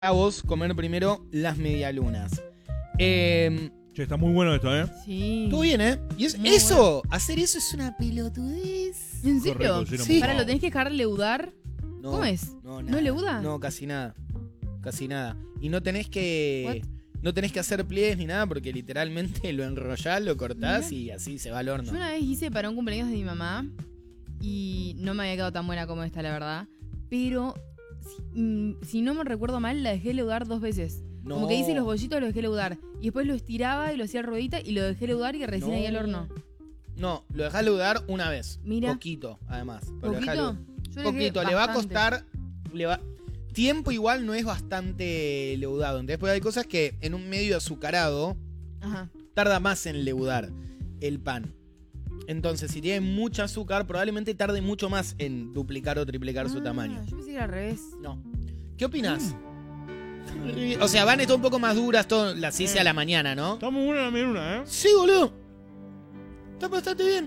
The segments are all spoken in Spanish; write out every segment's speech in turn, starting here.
a vos comer primero las medialunas. Che, está muy bueno esto, ¿eh? Sí. Todo bien, ¿eh? Y eso, hacer eso es una pelotudez. ¿En serio? Correcto, Sí. Para, ¿lo tenés que dejar leudar? No, ¿Cómo es? No, ¿No leuda? No, casi nada. Casi nada. Y no tenés que... No tenés que hacer pliegues ni nada porque literalmente lo enrollás, lo cortás Mirá. y así se va al horno. Yo una vez hice para un cumpleaños de mi mamá y no me había quedado tan buena como esta, la verdad. Pero, si no me recuerdo mal, la dejé leudar 2 veces. No. Como que hice los bollitos, los dejé leudar. Y después lo estiraba y lo hacía ruedita y lo dejé leudar y recién No. ahí al horno. No, lo dejás leudar una vez. Mira. Poquito, además. Pero lo dejás ¿Poquito? leudar. Yo dejé Poquito, le va a bastante. costar... Tiempo igual no es bastante leudado. Entonces, pues hay cosas que en un medio azucarado Ajá. tarda más en leudar el pan. Entonces, si tiene mucho azúcar, probablemente tarde mucho más en duplicar o triplicar su tamaño. Yo pensé que era al revés. No. ¿Qué opinas? O sea, van a estar un poco más duras, todo, las hice a la mañana, ¿no? Está muy buena la medialuna, ¿eh? Sí, boludo. Está bastante bien.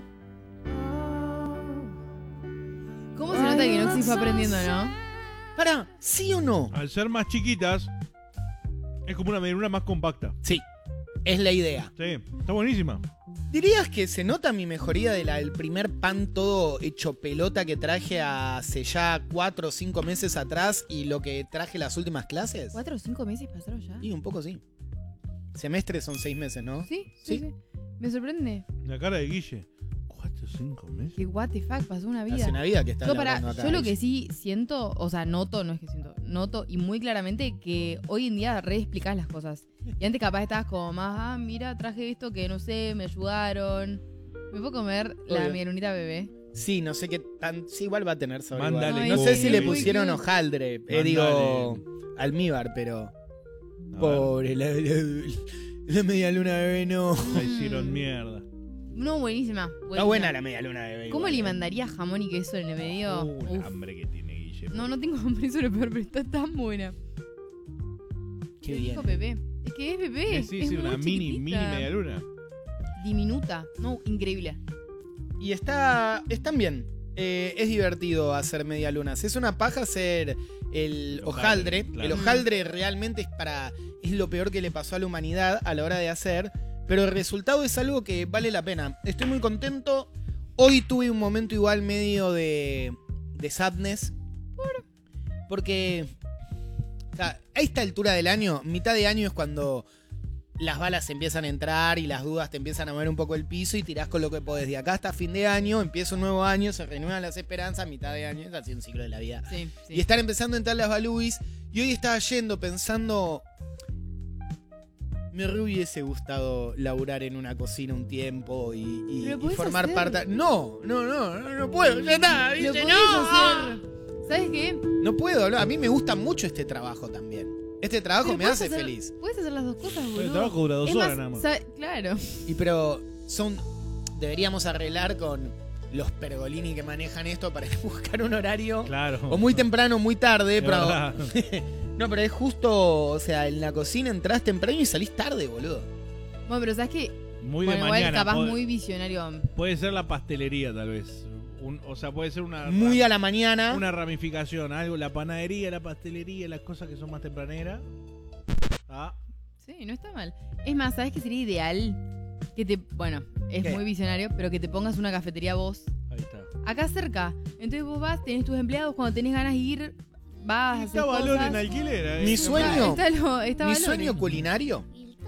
¿Cómo se nota que Noxy fue aprendiendo, no? Pará, ¿sí o no? Al ser más chiquitas, es como una medialuna más compacta. Sí, es la idea. Sí, está buenísima. ¿Dirías que se nota mi mejoría del primer pan todo hecho pelota que traje hace ya 4 o 5 meses atrás y lo que traje las últimas clases? 4 o 5 meses pasaron ya. Y un poco sí. Semestres son 6 meses, ¿no? Sí. Sí. Me sorprende. La cara de Guille. 4 o 5 meses. Que what the fuck, pasó una vida. Hace una vida que está laburando acá. Yo lo que sí siento, o sea, noto, no es que siento, noto y muy claramente que hoy en día reexplicás las cosas. Y antes capaz estabas como más, mira, traje esto que no sé, me ayudaron. ¿Me puedo comer la Obvio. medialunita bebé? Sí, no sé qué tan... Sí, igual va a tener sabor. igual. Mándale No sé si le cookies. pusieron hojaldre, digo, almíbar, pero... A Pobre, la media luna bebé no. ver, la hicieron mierda. No, buenísima. Está buena la media luna bebé. ¿Cómo igual, le mandaría jamón y queso en el medio? El Uf. hambre que tiene Guille. No tengo hambre, eso es lo peor, pero está tan buena. Qué ¿Qué bien. dijo bebé? Es que es bebé. Sí, es sí, una muy mini chiquitita. medialuna. Diminuta. No, increíble. Y están bien. Es divertido hacer medialunas. Es una paja hacer el hojaldre. Claro. El hojaldre realmente es lo peor que le pasó a la humanidad a la hora de hacer. Pero el resultado es algo que vale la pena. Estoy muy contento. Hoy tuve un momento igual medio de sadness. Porque o sea, a esta altura del año, mitad de año es cuando las balas empiezan a entrar y las dudas te empiezan a mover un poco el piso y tirás con lo que podés. De acá hasta fin de año, empieza un nuevo año, se renuevan las esperanzas, mitad de año, es así un ciclo de la vida. Sí, sí. Y están empezando a entrar las baluis. Y hoy estaba yendo pensando... Me re hubiese gustado laburar en una cocina un tiempo y Pero podés formar hacer. parte... No puedo, ya está, Lo dice, podés no. hacer. ¿Sabes qué? No puedo, no, a mí me gusta mucho este trabajo también. Este trabajo Pero me podés hace hacer- feliz. Puedes hacer las dos cosas, El boludo. trabajo dura 2 Es horas más, nada más. Claro. Pero deberíamos arreglar con los pergolini que manejan esto para buscar un horario Claro. o muy temprano o muy tarde, Es pero verdad. no, pero es justo, o sea, en la cocina entrás temprano y salís tarde, boludo. Bueno, pero ¿sabes qué? Muy de Bueno, igual mañana. capaz puede, muy visionario. puede ser la pastelería, tal vez. O sea, puede ser una Muy a la mañana. una ramificación. Algo, la panadería, la pastelería, las cosas que son más tempraneras. Ah, Sí, no está mal. Es más, ¿sabes qué sería ideal? Bueno, es ¿Qué? muy visionario, pero que te pongas una cafetería vos. ahí está. Acá cerca. Entonces vos vas, tenés tus empleados, cuando tenés ganas de ir, vas a hacer Está valor cosas. en alquiler. Mi sueño. Está Mi valor. sueño culinario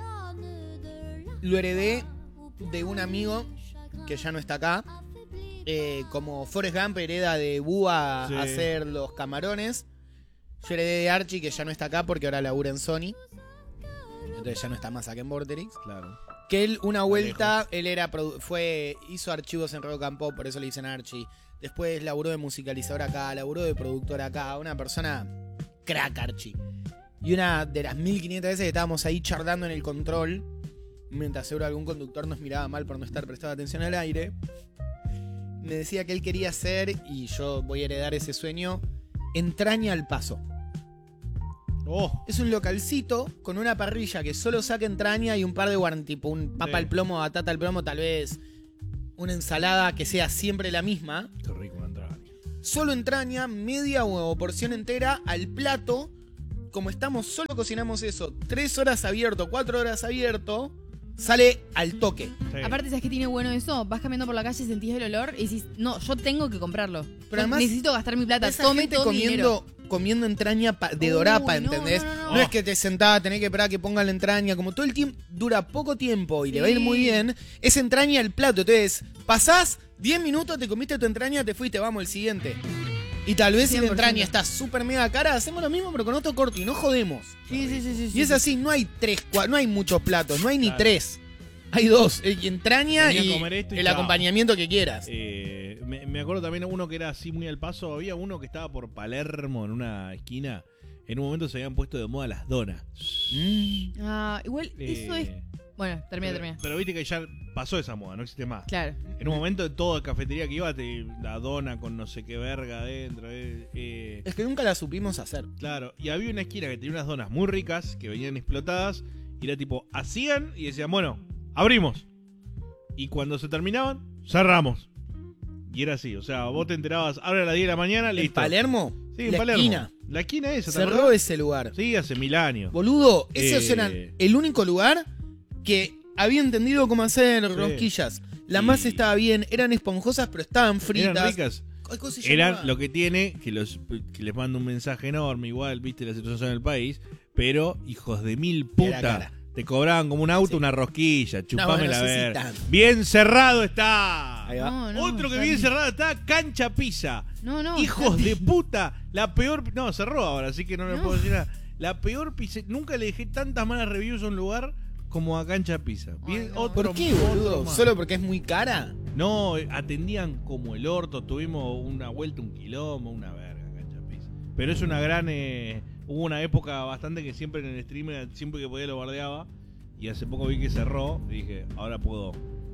lo heredé de un amigo que ya no está acá. Como Forrest Gump hereda de Búa Sí. a hacer los camarones. Yo heredé de Archie, que ya no está acá porque ahora labura en Sony. Entonces ya no está más acá en Vorterix. Claro. Que él, una vuelta, él hizo archivos en Rock and Pop, por eso le dicen Archie. Después laburó de musicalizador acá, laburó de productor acá. Una persona crack, Archie. Y una de las 1500 veces que estábamos ahí charlando en el control, mientras seguro algún conductor nos miraba mal por no estar prestando atención al aire, me decía que él quería hacer, y yo voy a heredar ese sueño, Entraña al Paso. Oh, Es un localcito con una parrilla que solo saca entraña y un par de guarniciones, tipo un papa Sí. al plomo, batata al plomo, tal vez una ensalada que sea siempre la misma. qué rico una entraña. Solo entraña, media o porción entera al plato como estamos, solo cocinamos eso, 3 horas abierto, 4 horas abierto, sale al toque. Sí. Aparte, ¿sabes qué tiene bueno eso? Vas caminando por la calle, sentís el olor y decís, no, yo tengo que comprarlo. Pero además, necesito gastar mi plata. Esa Tome gente todo mi dinero. comiendo entraña de dorapa, Uy, no, ¿entendés? no. No es que te sentás, tenés que esperar a que pongan la entraña. Como todo el tiempo dura poco tiempo y le va a ir muy bien, es entraña el plato. Entonces, pasás 10 minutos, te comiste tu entraña, te fuiste, vamos, el siguiente. Y tal vez si la 100%. entraña está súper mega cara, hacemos lo mismo pero con otro corte y no jodemos. Sí. Y es así, no hay 3, no hay muchos platos, no hay ni Claro. 3. Hay 2, entraña Venía a y comer esto y el chao. acompañamiento que quieras. Me acuerdo también uno que era así muy al paso. Había uno que estaba por Palermo en una esquina. En un momento se habían puesto de moda las donas. Ah, igual, eso es... Bueno, termina. Pero viste que ya pasó esa moda, no existe más. Claro. En un momento de toda cafetería que iba, la dona con no sé qué verga adentro. Es que nunca la supimos hacer. Claro, y había una esquina que tenía unas donas muy ricas que venían explotadas. Y era tipo, hacían y decían, bueno, abrimos. Y cuando se terminaban, cerramos. Y era así, o sea, vos te enterabas, abre a las 10 de la mañana, ¿En listo. Palermo? Sí, en la Palermo. esquina. La esquina esa, ¿te Cerró acordás? ese lugar. Sí, hace 1000 años. Boludo, esos Eh. eran el único lugar que había entendido cómo hacer rosquillas. La Y- masa estaba bien, eran esponjosas, pero estaban fritas. Eran ricas. ¿Cómo se llamaba? Eran lo que tiene, que les mando un mensaje enorme, igual, viste la situación del país, pero hijos de mil Era puta. cara. Te cobraban como un auto, Sí. una rosquilla, chupame bueno, la no sé si verga. tanto. Bien cerrado está. Ahí va. No, Otro que está bien cerrado está, Cancha Pizza. No. Hijos de puta, la peor. No, cerró ahora, así que no le No. puedo decir nada. La peor pizza. Nunca le dejé tantas malas reviews a un lugar como a Cancha Pizza. Bien, no. otro- ¿Por qué, otro boludo? más. ¿Solo porque es muy cara? No, atendían como el orto. Tuvimos una vuelta, un quilombo, una verga, Cancha Pizza. Pero es una gran. Hubo una época bastante que siempre en el stream, siempre que podía lo bardeaba. Y hace poco vi que cerró. Y dije, ahora puedo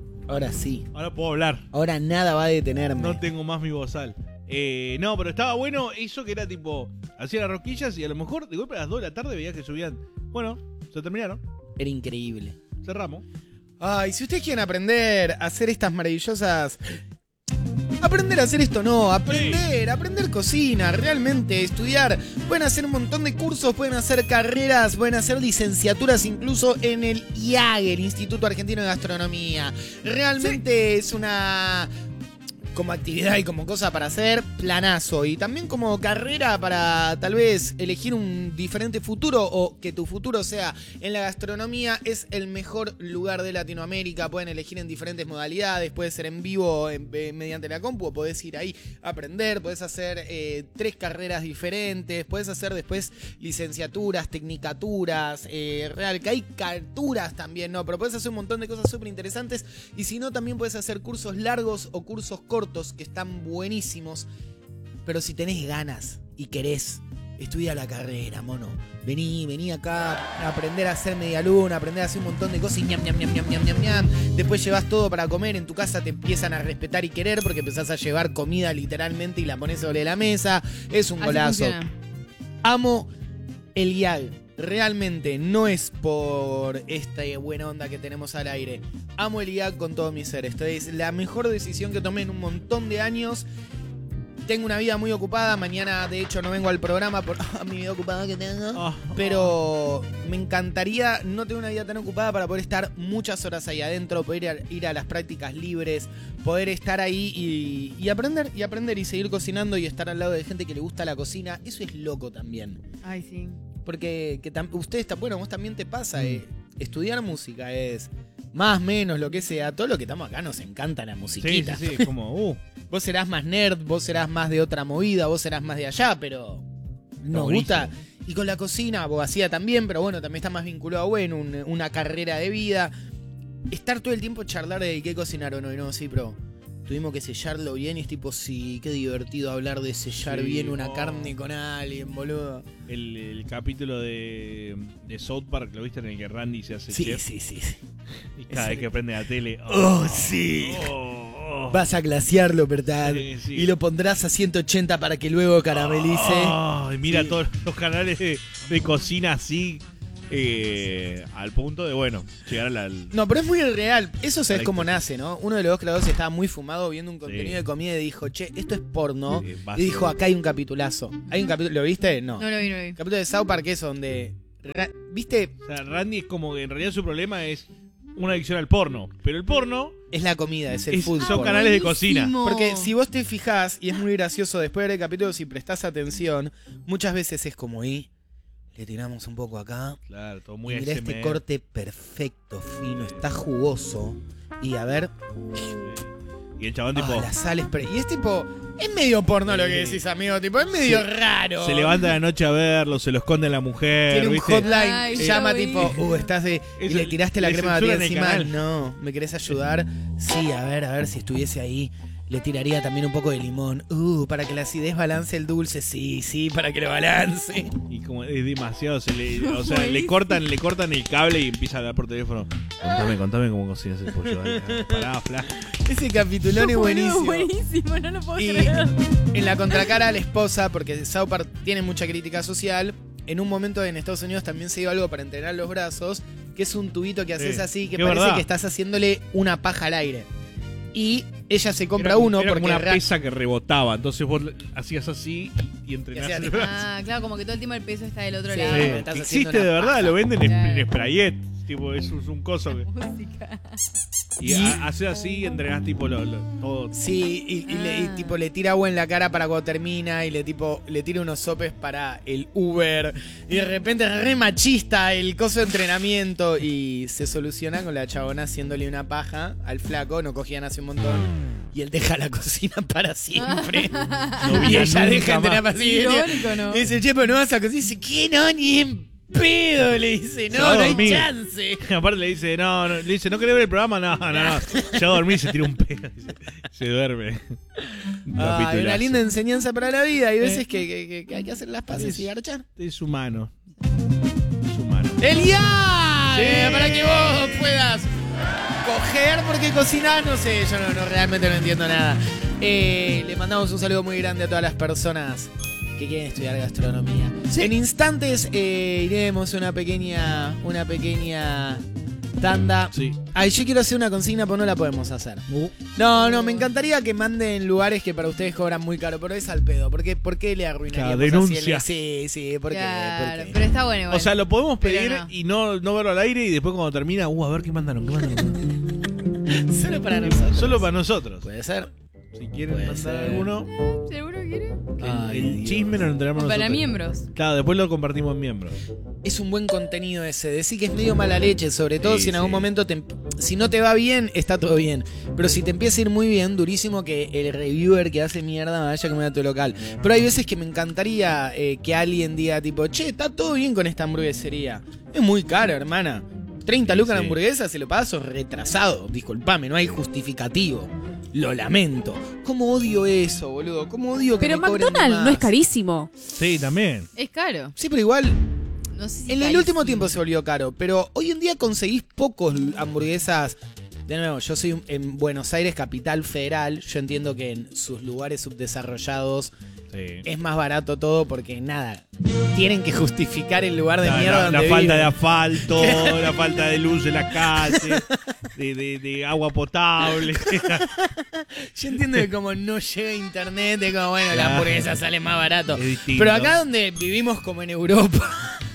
Ahora puedo hablar. Ahora nada va a detenerme. No tengo más mi bozal. No, pero estaba bueno eso que era tipo, hacía las rosquillas y a lo mejor de golpe a las 2 de la tarde veías que subían. Bueno, se terminaron, Era increíble. cerramos. Ay, si ustedes quieren aprender a hacer estas maravillosas... Aprender a hacer esto no, aprender cocina, realmente estudiar. Pueden hacer un montón de cursos, pueden hacer carreras, pueden hacer licenciaturas incluso en el IAG, el Instituto Argentino de Gastronomía. Realmente es una... como actividad y como cosa para hacer, planazo. Y también como carrera para tal vez elegir un diferente futuro o que tu futuro sea en la gastronomía, es el mejor lugar de Latinoamérica. Pueden elegir en diferentes modalidades, puede ser en vivo mediante la compu, o podés ir ahí a aprender, podés hacer 3 carreras diferentes, podés hacer después licenciaturas, tecnicaturas, real, que hay carturas también, ¿no? Pero podés hacer un montón de cosas súper interesantes. Y si no, también podés hacer cursos largos o cursos cortos que están buenísimos. Pero si tenés ganas y querés, estudia la carrera, mono. Vení acá a aprender a hacer media luna, aprender a hacer un montón de cosas y ñam. Después llevas todo para comer, en tu casa te empiezan a respetar y querer porque empezás a llevar comida literalmente y la pones sobre la mesa. Es un Así golazo. funciona. Amo el IAG. Realmente no es por esta buena onda que tenemos al aire. Amo el IAG con todo mi ser. Esto es la mejor decisión que tomé en un montón de años. Tengo una vida muy ocupada. Mañana, de hecho, no vengo al programa por mi vida ocupada que tengo. Pero me encantaría no tener una vida tan ocupada para poder estar muchas horas ahí adentro, poder ir a las prácticas libres, poder estar ahí y aprender y seguir cocinando y estar al lado de gente que le gusta la cocina. Eso es loco también. Ay, sí. Porque ustedes, bueno, vos también te pasa, estudiar música es más menos lo que sea. Todo lo que estamos acá nos encanta la Sí, musiquita. sí, es como, Vos serás más nerd, vos serás más de otra movida, vos serás más de allá, pero nos gusta. Y con la cocina, abogacía también, pero bueno, también está más vinculado, bueno, una carrera de vida. Estar todo el tiempo charlar de qué cocinaron hoy, ¿no? Sí, pero tuvimos que sellarlo bien y es tipo, sí, qué divertido hablar de sellar Sí, bien una carne con alguien, boludo. el capítulo de South Park, ¿lo viste? En el que Randy se hace Sí, chef. sí. Y cada vez que prende la tele. Sí. oh. Vas a glaciarlo, ¿verdad? Sí. Y lo pondrás a 180 para que luego caramelice. Mira Sí. todos los canales de cocina así. Al punto de, bueno, llegar a la... No, pero es muy real. Eso sabes Correcto. cómo nace, ¿no? Uno de los dos creadores estaba muy fumado viendo un contenido Sí. de comida y dijo, che, esto es porno. Sí, Y dijo, acá hay un capitulazo. Hay un capítulo, ¿lo viste? No. No lo vi. El capítulo de South Park es donde... ¿Viste? O sea, Randy es como que en realidad su problema es una adicción al porno. Pero el porno Es la comida, es el Es- food son porn. canales de cocina. Porque si vos te fijás, y es muy gracioso después de ver el capítulo, si prestás atención, muchas veces es como, y le tiramos un poco acá. Claro, todo muy Y mirá ASMR. este corte perfecto, fino, está jugoso. Y a ver, Y el chabón tipo la sal es... Y es tipo, es medio porno lo que decís, amigo, tipo, es medio raro. se levanta a la noche a verlo, se lo esconde a la mujer, Tiene un ¿viste? hotline, Ay, llama yo vi. tipo, estás de... Y Eso le tiraste la le crema de censuran batida el encima. canal. No, ¿me querés ayudar? Sí, a ver, si estuviese ahí. Le tiraría también un poco de limón. Para que la acidez balance el dulce. Sí, para que lo balance. Y como es demasiado, o sea, le cortan el cable y empieza a hablar por teléfono. Contame cómo cocinas el pollo. Pará, flash. Ese capitulón es buenísimo. Buenísimo, no lo puedo Y creer. en la contracara a la esposa, porque South Park tiene mucha crítica social, en un momento en Estados Unidos también se dio algo para entrenar los brazos, que es un tubito que haces Sí, así, que es parece verdad. que estás haciéndole una paja al aire. Y ella se compra Era uno como porque... una pesa que rebotaba. Entonces vos hacías así y entrenás Y hacía el así. brazo. Ah, claro, como que todo el tiempo el peso está del otro Sí. lado. Sí, estás que haciendo existe de una verdad, paja. lo venden Claro. en Sprayet. Tipo, es un coso. Música. Y haces así y entrenás tipo todo. Sí, y tipo le tira agua en la cara para cuando termina y le tira unos sopes para el Uber y de repente re machista el coso de entrenamiento y se soluciona con la chabona haciéndole una paja al flaco, no cogían hace un montón y él deja la cocina para siempre No y vi ella nunca deja de entrenar más. para siempre. Irónico, ¿no? Y dice, che, pero no vas a cocinar. Y dice, ¿qué? No, ni en pedo, le dice, Se no, va a no hay dormir. chance. Aparte le dice, no, querés ver el programa? No. Ya va a dormir y se tira un pedo. Se duerme. Un Ay, una capitulazo. linda enseñanza para la vida. Hay veces que hay que hacer las paces y garchar. Es humano. Es humano. ¡Elian! Sí. Para que vos puedas coger porque cocinar, no sé, yo no realmente no entiendo nada. Le mandamos un saludo muy grande a todas las personas que quieren estudiar gastronomía. En instantes iremos a una pequeña tanda. Sí. Ay, yo quiero hacer una consigna, pero no la podemos hacer. No, me encantaría que manden lugares que para ustedes cobran muy caro, pero es al pedo. ¿Por qué le arruinaríamos Claro, así denuncia. Sí, ¿por qué? Claro, ¿Por qué? pero está bueno igual. O sea, lo podemos Pero pedir no. y no verlo al aire y después cuando termina, a ver qué mandaron. Solo para nosotros. Solo para nosotros. Puede ser. Si quieren Puede mandar ser. alguno, ¿Seguro quiere? Ay, el Dios. chisme lo enteramos Para nosotros. miembros. Claro, después lo compartimos en miembros. Es un buen contenido ese. Decir que es medio mala leche, sobre todo Sí, si en algún sí. momento si no te va bien, está todo bien. Pero si te empieza a ir muy bien, durísimo que el reviewer que hace mierda vaya a comer a tu local. Pero hay veces que me encantaría que alguien diga tipo, che, está todo bien con esta hamburguesería. Es muy caro, hermana. 30 lucas la Sí. hamburguesa, se lo paso retrasado. Disculpame, no hay justificativo. Lo lamento. ¿Cómo odio eso, boludo? ¿Cómo odio que Pero me cobren de McDonald's no más? es carísimo. Sí, también. Es caro. Sí, pero igual No sé si en el carísimo. último tiempo se volvió caro, pero hoy en día conseguís pocos hamburguesas. De nuevo, yo soy en Buenos Aires, capital federal. Yo entiendo que en sus lugares subdesarrollados Sí. es más barato todo porque nada, tienen que justificar el lugar de mierda La donde falta viven. de asfalto, la falta de luz en la calle, de agua potable. Yo entiendo que como no llega internet, es como, bueno, la Claro. hamburguesa sale más barato. Es distinto. Pero acá donde vivimos como en Europa.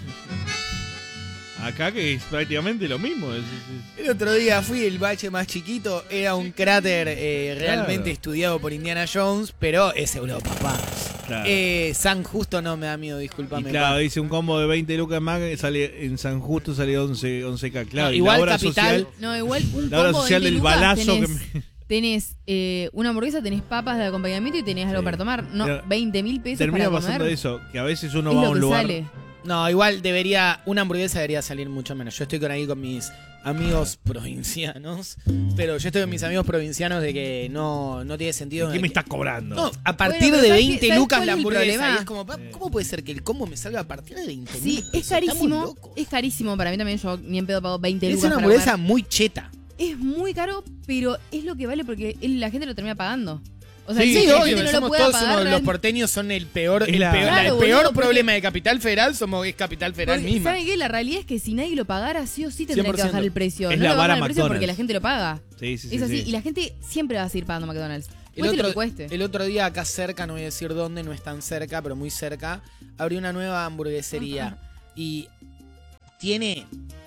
Acá que es prácticamente lo mismo. El otro día fui, el bache más chiquito era un cráter realmente Claro. estudiado por Indiana Jones, pero es Europa, pa. Claro. San Justo no me da miedo, Y discúlpame. claro, pa. dice un combo de 20 lucas más que sale en San Justo sale 11K. Claro, No, y igual la obra Capital- social, No, igual un la obra combo social de 20 del lucas balazo tenés, que me... tenés una hamburguesa, tenés papas de acompañamiento y tenés algo Sí. para tomar. No, Pero 20.000 pesos termina para pasando comer. eso, que a veces uno Es va a lo un que lugar... sale. No, igual una hamburguesa debería salir mucho menos. Yo estoy con mis amigos provincianos, pero yo estoy con mis amigos provincianos de que no tiene sentido. ¿Qué me estás cobrando? No, a partir Bueno, pero de ¿sabes 20 ¿sabes lucas cuál la es el hamburguesa. problema? Y es como, ¿cómo puede ser que el combo me salga a partir de 20 Sí, es carísimo. Es carísimo. Para mí también, yo ni en pedo pago 20 Es lucas una para hamburguesa comer. muy cheta. Es muy caro, pero es lo que vale porque la gente lo termina pagando. O sea, Sí, que Sí, la obvio, gente no lo somos pueda todos pagar. los realmente- porteños son el peor, Es la- Claro, el peor boludo, porque- problema de Capital Federal es Capital Federal Porque, misma. ¿saben qué? La realidad es que si nadie lo pagara, sí o sí tendría que 100%. bajar el precio. Es No la lo bajan vara el precio porque McDonald's. la gente lo paga. Sí, sí, sí. Es así. sí. Y la gente siempre va a seguir pagando McDonald's. El Cueste lo otro, que cueste. el otro día acá cerca, no voy a decir dónde, no es tan cerca, pero muy cerca, abrió una nueva hamburguesería. Y tiene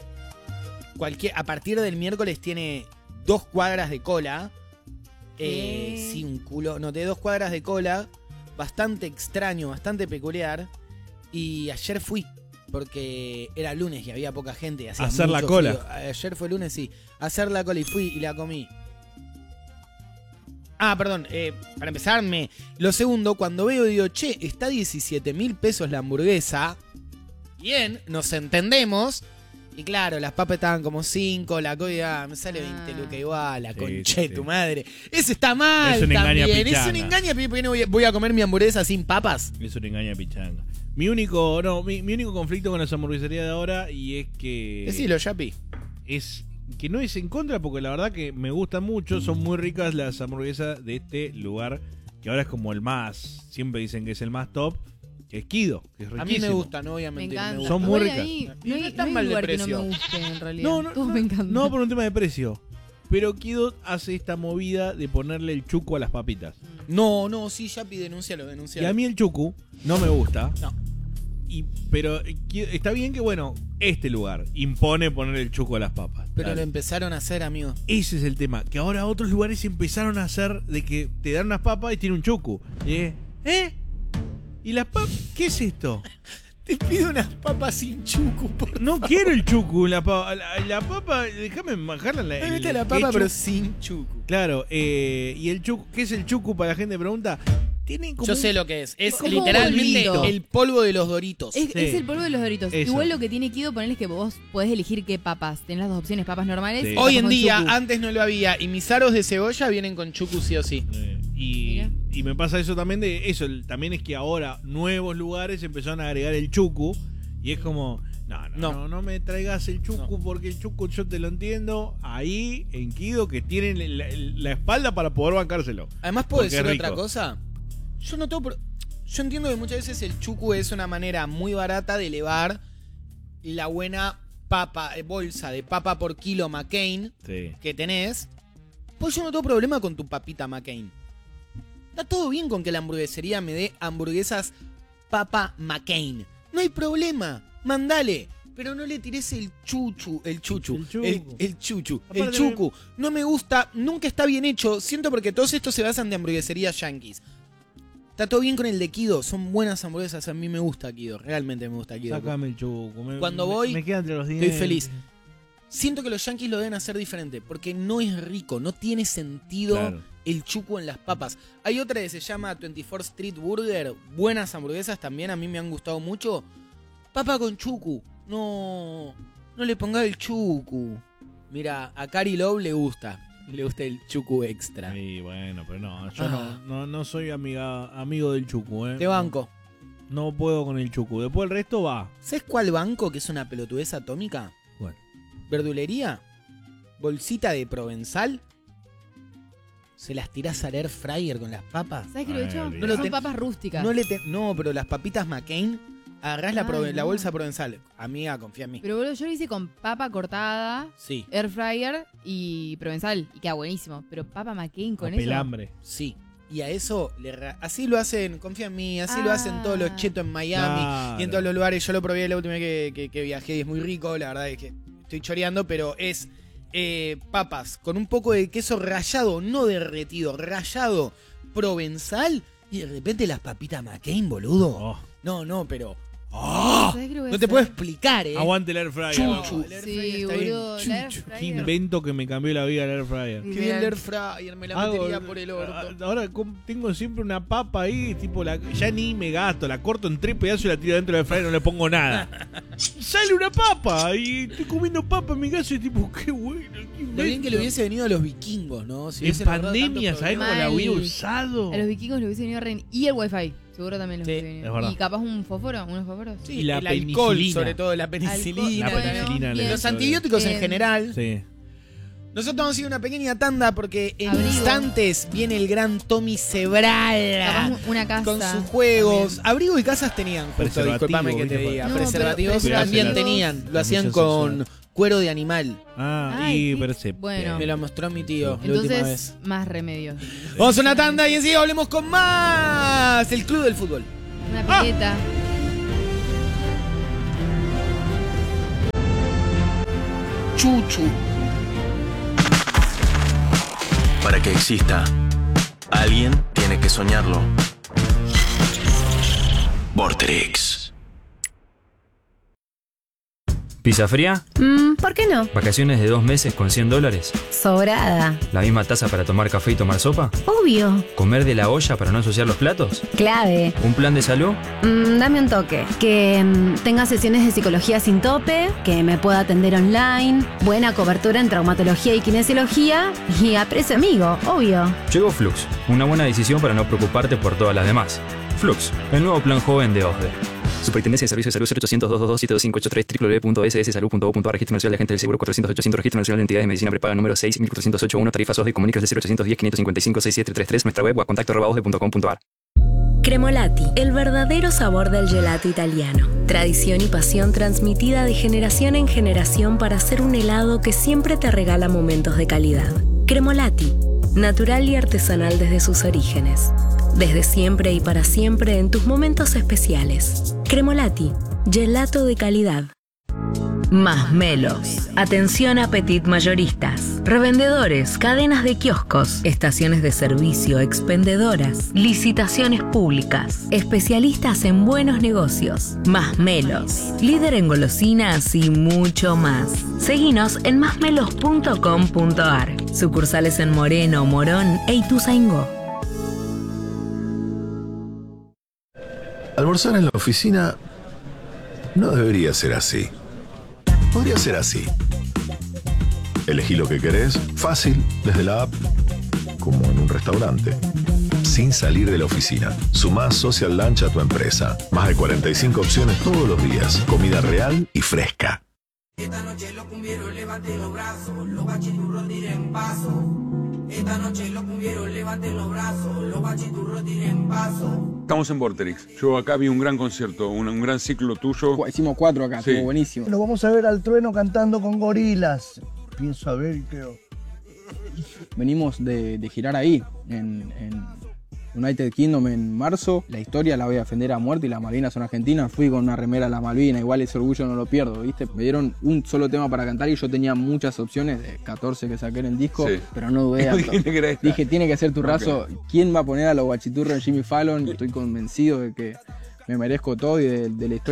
a partir del miércoles tiene 2 cuadras de cola. ¿Qué? Sí, un culo. No, de 2 cuadras de cola. Bastante extraño, bastante peculiar. Y ayer fui. Porque era lunes y había poca gente. Y hacía ¿Hacer la mucho cola? frío. Ayer fue lunes, sí. Hacer la cola y fui y la comí. Ah, perdón. Para empezarme. Lo segundo, cuando veo digo, che, está 17.000 pesos la hamburguesa. Bien, nos entendemos. Y claro, las papas estaban como 5, la cola me sale 20 lucas igual, la Sí, concha de sí. tu madre. Ese está mal Es un engaña también. Es pichanga. un engaña, porque no voy a comer mi hamburguesa sin papas. Es un engaño pichanga. Mi único conflicto con las hamburgueserías de ahora y es que Decilo, Yapi. es que no es en contra porque la verdad que me gustan mucho, son muy ricas las hamburguesas de este lugar que ahora es como el más, siempre dicen que es el más top, que es Kido, que es A riquísimo. mí me gusta, no voy a Me mentir. encanta. Me Son gusta. muy Igual ricas. ahí Y no no hay, es tan no hay mal de lugar que no precio. me guste, en realidad. No, no, Todos no, me encantan. no por un tema de precio. Pero Kido hace esta movida de ponerle el chuco a las papitas. No, sí, Yapi, denúncialo. Y a mí el chucu no me gusta. No. Pero está bien que, bueno, este lugar impone poner el chuco a las papas. Pero Dale. lo empezaron a hacer, amigo. Ese es el tema. Que ahora otros lugares empezaron a hacer de que te dan unas papas y tiene un chucu. ¿Y las papas? ¿Qué es esto? Te pido unas papas sin chucu, por No quiero el chucu. La papa, déjame bajarla. Me mete la papa, pero sin chucu. Claro, y el chucu, ¿qué es el chucu? Para la gente pregunta. Tienen como Yo un- sé lo que es. Es como literalmente polvito. el polvo de los Doritos. Es Sí. el polvo de los Doritos. Eso. Igual lo que tiene Kido ponerle es que vos podés elegir qué papas. Tenés las dos opciones, papas normales. Sí. y Hoy papas en con día, chucu. antes no lo había. Y mis aros de cebolla vienen con chucu sí o sí. Mira. Y me pasa eso también de eso. También es que ahora nuevos lugares empezaron a agregar el chucu. Y es como, no me traigas el chucu porque el chucu yo te lo entiendo. Ahí en Kido que tienen la espalda para poder bancárselo. Además, puedo Porque decir es rico. otra cosa. Yo entiendo que muchas veces el chucu es una manera muy barata de elevar la buena bolsa de papa por kilo McCain Sí. que tenés. Pues yo no tengo problema con tu papita McCain. Está todo bien con que la hamburguesería me dé hamburguesas papa McCain. No hay problema. Mandale. Pero no le tires el chuchu. El chuchu. El chuchu. El Aparte, chucu. No me gusta. Nunca está bien hecho. Siento porque todos estos se basan de hamburgueserías yankees. Está todo bien con el de Kido. Son buenas hamburguesas. A mí me gusta Kido. Realmente me gusta Kido. Sácame el chucu. Cuando voy, me queda entre los dientes. Estoy feliz. Siento que los yankees lo deben hacer diferente. Porque no es rico. No tiene sentido Claro. el chucu en las papas. Hay otra que se llama 24 Street Burger. Buenas hamburguesas también. A mí me han gustado mucho. Papa con chucu. No le ponga el chucu. Mira, a Cari Love le gusta. Le gusta el chucu extra. Sí, bueno, pero no, yo Ah. no soy amigo del chucu, Te banco. No puedo con el chucu. Después el resto va. ¿Sabes cuál banco que es una pelotudez atómica? ¿Cuál? Verdulería. Bolsita de provenzal. Se las tirás al air fryer con las papas. ¿Sabes qué lo he hecho? No lo Son ten- papas rústicas. No, pero las papitas McCain. Agarrás la No. bolsa provenzal. Amiga, confía en mí. Pero boludo, yo lo hice con papa cortada, Sí, air fryer y provenzal. Y queda buenísimo. Pero papa McCain con A eso. pelambre. sí. Y a eso, así lo hacen, confía en mí, así lo hacen todos los chetos en Miami Claro. y en todos los lugares. Yo lo probé la última vez que viajé y es muy rico. La verdad es que estoy choreando, pero es papas con un poco de queso rallado, no derretido, rallado, provenzal y de repente las papitas McCain, boludo. Oh. No, pero... ¡Oh! ¿Sabés qué lo voy a No te hacer? puedo explicar, Aguante el air fryer. Chuchu. Oh, El air fryer Sí, está bien. boludo. el air Chuchu. Qué fryer. invento que me cambió la vida el air fryer. Qué bien el air fryer, me la metería por el orto. Ahora tengo siempre una papa ahí, tipo ya ni me gasto, la corto en 3 pedazos y la tiro dentro del fryer y no le pongo nada. Sale una papa y estoy comiendo papa en mi casa y tipo, qué bueno. Qué Lo bien que le hubiese venido a los vikingos, ¿no? Si en hubiesen ahorrado pandemia, tantos ¿sabes cómo problemas. la hubiera Mal. usado? A los vikingos les hubiese venido re. Y el wifi. Seguro también les Sí, hubiese venido. es verdad. Y capaz un fósforo, unos fósforos. Sí, Y la el alcohol, penicilina. sobre todo la penicilina. La penicilina, bien. Los antibióticos en Bien. general. Sí. Nosotros vamos a ir a una pequeña tanda porque en Abrigo. instantes viene el gran Tommy Sebral Capaz una casa. con sus juegos. también. Abrigo y casas tenían, justo, Preservativo, disculpame que te ¿viste? diga. No, Preservativos pero también preservativos- tenían. Lo la hacían misión con sexual. cuero de animal. Ay, pero sí. bueno. Me lo mostró mi tío la última vez. Entonces, más remedios. Vamos a una tanda y enseguida hablemos con más. El Club del Fútbol. Una pileta. Chuchu. Para que exista, alguien tiene que soñarlo. Vorterix. ¿Pizza fría? ¿Por qué no? ¿Vacaciones de 2 meses con $100? Sobrada. ¿La misma taza para tomar café y tomar sopa? Obvio. ¿Comer de la olla para no ensuciar los platos? Clave. ¿Un plan de salud? Dame un toque. Que tenga sesiones de psicología sin tope, que me pueda atender online, buena cobertura en traumatología y kinesiología y a precio amigo, obvio. Llegó Flux, una buena decisión para no preocuparte por todas las demás. Flux, el nuevo plan joven de OSDE. Superintendencia de Servicios de Salud 0800-222-7583 www.sssalud.gov.ar. Registro Nacional de Agentes del Seguro 400-800. Registro Nacional de Entidades de Medicina Prepaga número 6.408.1. Tarifas OSDE. Comunícase al 0810-555-6733. Nuestra web o a contacto@osde.com.ar. Cremolati, el verdadero sabor del gelato italiano. Tradición y pasión transmitida de generación en generación para hacer un helado que siempre te regala momentos de calidad. Cremolati, natural y artesanal desde sus orígenes. Desde siempre y para siempre en tus momentos especiales. Cremolati, gelato de calidad. Más Melos. Atención a petit mayoristas, revendedores, cadenas de kioscos, estaciones de servicio, expendedoras, licitaciones públicas, especialistas en buenos negocios. Más Melos, líder en golosinas y mucho más. Seguinos en másmelos.com.ar. Sucursales en Moreno, Morón e Ituzaingó. Almorzar en la oficina no debería ser así. Podría ser así. Elegí lo que querés, fácil, desde la app, como en un restaurante. Sin salir de la oficina. Sumá Social Lunch a tu empresa. Más de 45 opciones todos los días. Comida real y fresca. Esta noche los cumbieros levanten los brazos, los bachiturros tiren paso. Esta noche los cumbieros levanten los brazos, los bachiturros tiren paso. Estamos en Vorterix. Yo acá vi un gran concierto, un gran ciclo tuyo. Hicimos 4 acá, Sí. estuvo buenísimo. Lo vamos a ver al Trueno cantando con Gorilas. Pienso a ver y creo. Venimos de girar ahí, en United Kingdom en marzo. La historia la voy a defender a muerte y las Malvinas son argentinas. Fui con una remera a las Malvinas, igual ese orgullo no lo pierdo, ¿viste? Me dieron un solo tema para cantar y yo tenía muchas opciones, de 14 que saqué en el disco, Sí. pero no dudé. Dijiste que era esta. Dije, tiene que ser tu raso. ¿Quién va a poner a los guachiturros en Jimmy Fallon? Estoy convencido de que me merezco todo y de la historia